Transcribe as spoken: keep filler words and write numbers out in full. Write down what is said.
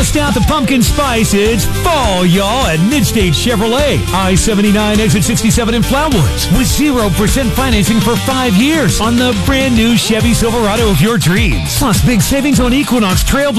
Bust out the pumpkin spice. It's fall, y'all, at Midstate Chevrolet. I seventy-nine, exit sixty-seven in Flowood. With zero percent financing for five years on the brand new Chevy Silverado of your dreams. Plus, big savings on Equinox Trailblazer